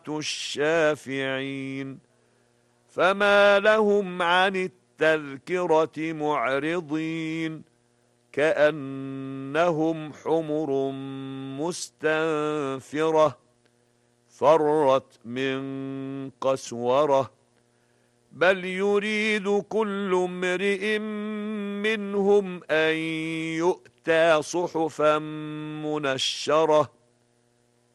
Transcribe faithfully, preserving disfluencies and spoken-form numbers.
الشافعين فما لهم عن التذكرة معرضين كأنهم حمر مستنفرة فرت من قسورة بل يريد كل امرئ منهم أن يؤتى صحفا منشرة